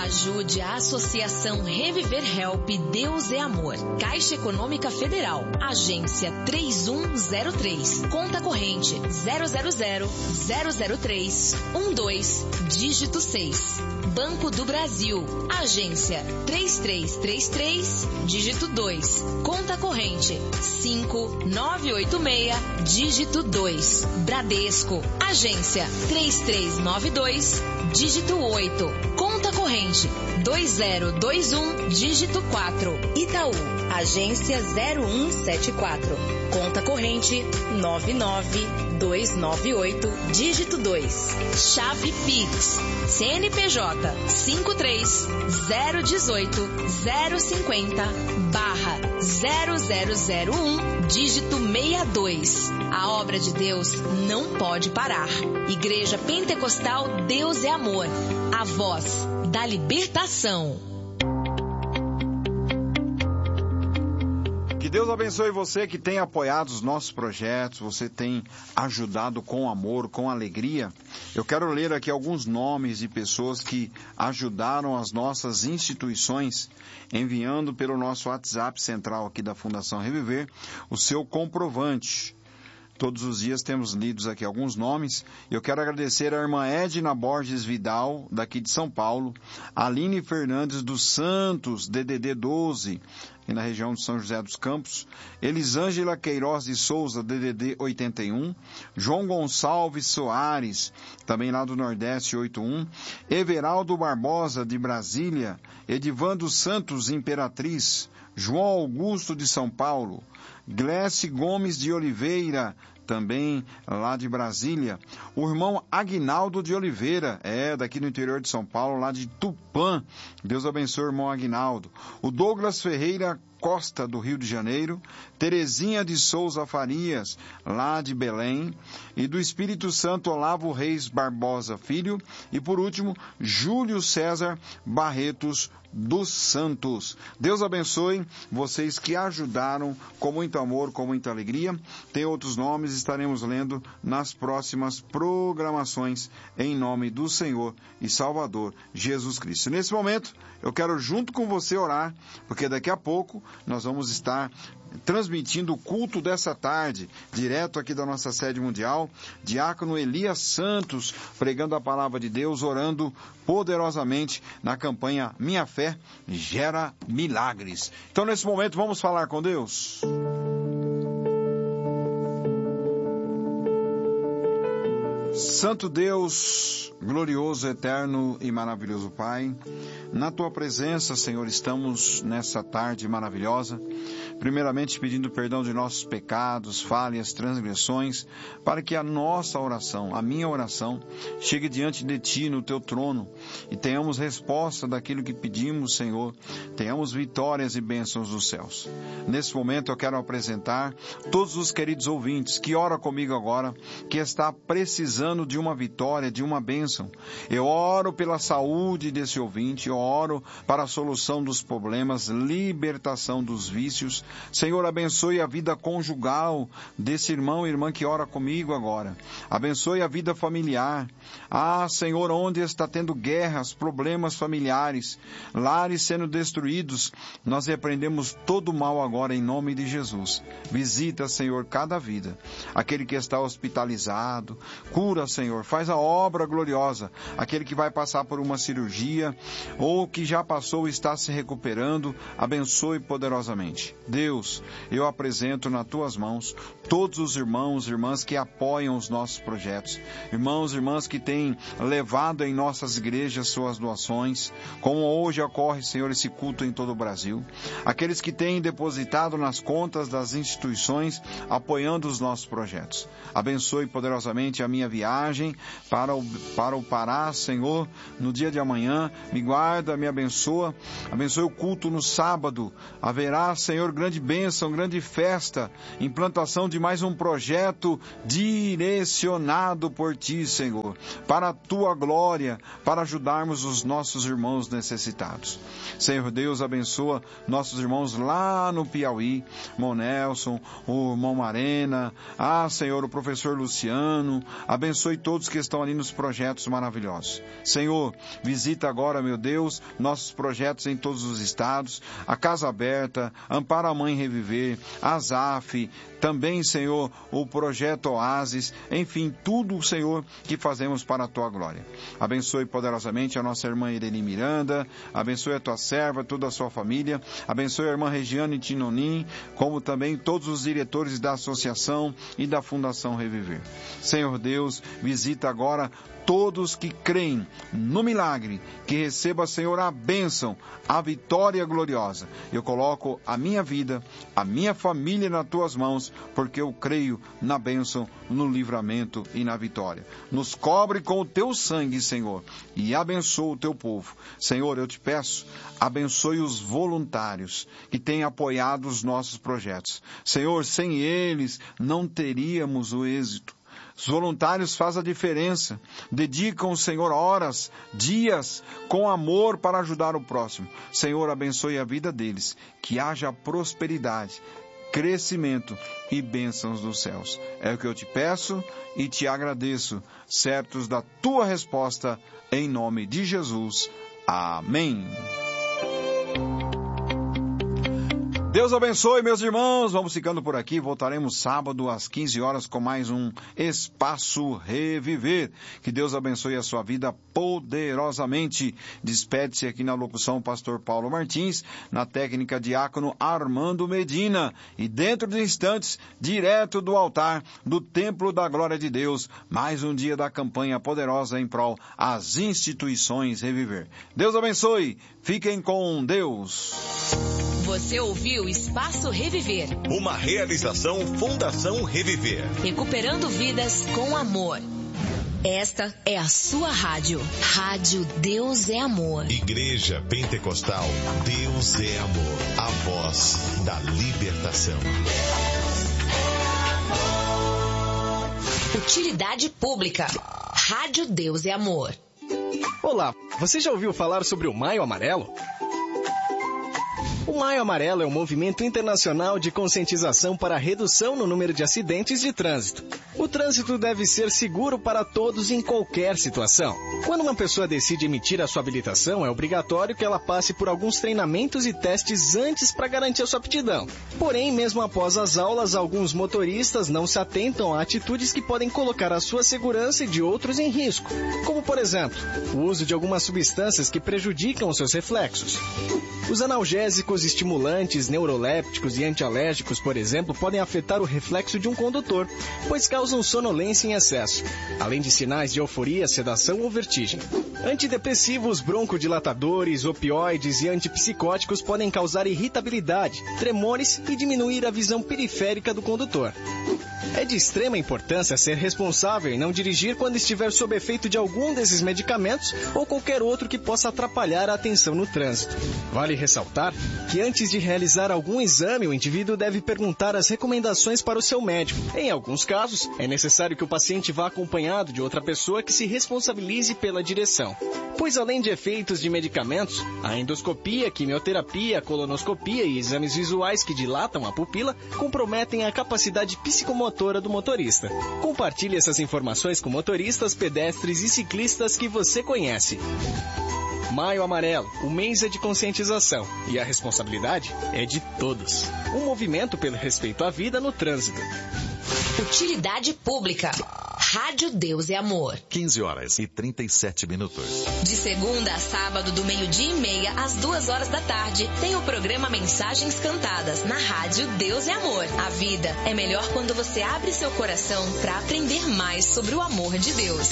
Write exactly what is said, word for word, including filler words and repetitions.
Ajude a Associação Reviver Help Deus é Amor. Caixa Econômica Federal. Agência três um zero três. Conta corrente zero zero zero zero zero três um dois, dígito seis. Banco do Brasil. Agência três três três três, dígito dois. Conta corrente cinco nove oito seis, dígito dois. Bradesco. Agência três três nove dois, dígito oito. Conta corrente dois zero dois um, dígito quatro. Itaú. Agência zero um sete quatro. Conta corrente nove nove dois nove oito, dígito dois. Chave Pix. C N P J cinco três zero um oito zero cinco zero barra zero zero zero um, dígito sessenta e dois. A obra de Deus não pode parar. Igreja Pentecostal Deus é Amor. A voz da libertação. Que Deus abençoe você que tem apoiado os nossos projetos, você tem ajudado com amor, com alegria. Eu quero ler aqui alguns nomes de pessoas que ajudaram as nossas instituições, enviando pelo nosso WhatsApp central aqui da Fundação Reviver o seu comprovante. Todos os dias temos lidos aqui alguns nomes. Eu quero agradecer a irmã Edna Borges Vidal, daqui de São Paulo, Aline Fernandes dos Santos, D D D doze, aqui na região de São José dos Campos, Elisângela Queiroz de Souza, D D D oitenta e um, João Gonçalves Soares, também lá do Nordeste, oitenta e um, Everaldo Barbosa, de Brasília, Edivando Santos, Imperatriz, João Augusto de São Paulo, Glécio Gomes de Oliveira, também lá de Brasília. O irmão Aguinaldo de Oliveira, é daqui no interior de São Paulo, lá de Tupã. Deus abençoe o irmão Aguinaldo. O Douglas Ferreira Costa, do Rio de Janeiro. Terezinha de Souza Farias, lá de Belém. E do Espírito Santo, Olavo Reis Barbosa Filho. E por último, Júlio César Barretos dos Santos. Deus abençoe vocês que ajudaram com muito amor, com muita alegria. Tem outros nomes, estaremos lendo nas próximas programações, em nome do Senhor e Salvador Jesus Cristo. Nesse momento, eu quero junto com você orar, porque daqui a pouco nós vamos estar transmitindo o culto dessa tarde, direto aqui da nossa sede mundial, diácono Elias Santos, pregando a palavra de Deus, orando poderosamente na campanha Minha Fé Gera Milagres. Então, nesse momento, vamos falar com Deus. Santo Deus, glorioso, eterno e maravilhoso Pai, na Tua presença, Senhor, estamos nessa tarde maravilhosa, primeiramente pedindo perdão de nossos pecados, falhas, transgressões, para que a nossa oração, a minha oração, chegue diante de Ti no Teu trono e tenhamos resposta daquilo que pedimos, Senhor, tenhamos vitórias e bênçãos dos céus. Nesse momento eu quero apresentar todos os queridos ouvintes que oram comigo agora, que está precisando de uma vitória, de uma bênção. Eu oro pela saúde desse ouvinte, eu oro para a solução dos problemas, libertação dos vícios. Senhor, abençoe a vida conjugal desse irmão e irmã que ora comigo agora. Abençoe a vida familiar. Ah, Senhor, onde está tendo guerras, problemas familiares, lares sendo destruídos, nós repreendemos todo o mal agora em nome de Jesus. Visita, Senhor, cada vida. Aquele que está hospitalizado, cura, Senhor, faz a obra gloriosa. Aquele que vai passar por uma cirurgia ou que já passou e está se recuperando, abençoe poderosamente. Deus, eu apresento nas Tuas mãos todos os irmãos e irmãs que apoiam os nossos projetos. Irmãos e irmãs que têm levado em nossas igrejas suas doações, como hoje ocorre, Senhor, esse culto em todo o Brasil. Aqueles que têm depositado nas contas das instituições, apoiando os nossos projetos. Abençoe poderosamente a minha viagem para o, para o Pará, Senhor, no dia de amanhã. Me guarda, me abençoa. Abençoe o culto no sábado. Haverá, Senhor, grande bênção, grande festa, implantação de mais um projeto direcionado por Ti, Senhor, para a Tua glória, para ajudarmos os nossos irmãos necessitados. Senhor Deus, abençoa nossos irmãos lá no Piauí, irmão Nelson, o irmão Marena, ah, Senhor, o professor Luciano, abençoe todos que estão ali nos projetos maravilhosos. Senhor, visita agora, meu Deus, nossos projetos em todos os estados, a Casa Aberta, Ampara a Mãe Reviver, a Azaf, também, Senhor, o Projeto Oásis, enfim, tudo, Senhor, que fazemos para a Tua glória. Abençoe poderosamente a nossa irmã Irene Miranda, abençoe a Tua serva, toda a sua família, abençoe a irmã Regiane Tinonim, como também todos os diretores da associação e da Fundação Reviver. Senhor Deus, visita agora todos que creem no milagre, que receba, Senhor, a bênção, a vitória gloriosa. Eu coloco a minha vida, a minha família nas Tuas mãos, porque eu creio na bênção, no livramento e na vitória. Nos cobre com o Teu sangue, Senhor, e abençoa o Teu povo. Senhor, eu te peço, abençoe os voluntários que têm apoiado os nossos projetos. Senhor, sem eles não teríamos o êxito. Os voluntários fazem a diferença, dedicam, Senhor, horas, dias, com amor para ajudar o próximo. Senhor, abençoe a vida deles, que haja prosperidade, crescimento e bênçãos dos céus. É o que eu te peço e te agradeço, certos da Tua resposta, em nome de Jesus. Amém. Deus abençoe, meus irmãos. Vamos ficando por aqui. Voltaremos sábado às quinze horas com mais um Espaço Reviver. Que Deus abençoe a sua vida poderosamente. Despede-se aqui na locução o pastor Paulo Martins, na técnica diácono Armando Medina. E dentro de instantes, direto do altar do Templo da Glória de Deus, mais um dia da campanha poderosa em prol às instituições Reviver. Deus abençoe. Fiquem com Deus. Você ouviu Espaço Reviver. Uma realização Fundação Reviver. Recuperando vidas com amor. Esta é a sua rádio. Rádio Deus é Amor. Igreja Pentecostal Deus é Amor. A voz da libertação. Utilidade pública. Rádio Deus é Amor. Olá, você já ouviu falar sobre o Maio Amarelo? O Maio Amarelo é um movimento internacional de conscientização para a redução no número de acidentes de trânsito. O trânsito deve ser seguro para todos em qualquer situação. Quando uma pessoa decide emitir a sua habilitação, é obrigatório que ela passe por alguns treinamentos e testes antes para garantir a sua aptidão. Porém, mesmo após as aulas, alguns motoristas não se atentam a atitudes que podem colocar a sua segurança e de outros em risco, como, por exemplo, o uso de algumas substâncias que prejudicam os seus reflexos. Os analgésicos, estimulantes, neurolépticos e antialérgicos, por exemplo, podem afetar o reflexo de um condutor, pois causam sonolência em excesso, além de sinais de euforia, sedação ou vertigem. Antidepressivos, broncodilatadores, opioides e antipsicóticos podem causar irritabilidade, tremores e diminuir a visão periférica do condutor. É de extrema importância ser responsável e não dirigir quando estiver sob efeito de algum desses medicamentos ou qualquer outro que possa atrapalhar a atenção no trânsito. Vale ressaltar que antes de realizar algum exame, o indivíduo deve perguntar as recomendações para o seu médico. Em alguns casos, é necessário que o paciente vá acompanhado de outra pessoa que se responsabilize pela direção. Pois além de efeitos de medicamentos, a endoscopia, quimioterapia, colonoscopia e exames visuais que dilatam a pupila comprometem a capacidade psicomotora do motorista. Compartilhe essas informações com motoristas, pedestres e ciclistas que você conhece. Maio Amarelo, o mês é de conscientização e a responsabilidade é de todos. Um movimento pelo respeito à vida no trânsito. Utilidade pública. Rádio Deus é Amor. quinze horas e trinta e sete minutos. De segunda a sábado, do meio-dia e meia às duas horas da tarde, tem o programa Mensagens Cantadas na Rádio Deus é Amor. A vida é melhor quando você abre seu coração para aprender mais sobre o amor de Deus.